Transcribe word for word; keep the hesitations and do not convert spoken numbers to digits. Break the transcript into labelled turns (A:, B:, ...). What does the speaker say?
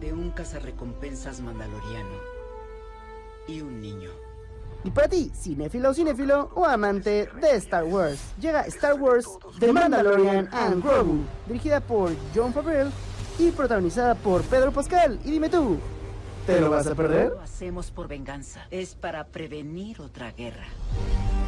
A: de un cazarrecompensas mandaloriano y un niño.
B: Y para ti, cinéfilo o cinéfilo o amante de Star Wars, llega Star Wars The Mandalorian and Grogu, dirigida por Jon Favreau y protagonizada por Pedro Pascal. Y dime tú, ¿te lo vas a perder?
A: Lo hacemos por venganza. Es para prevenir otra guerra.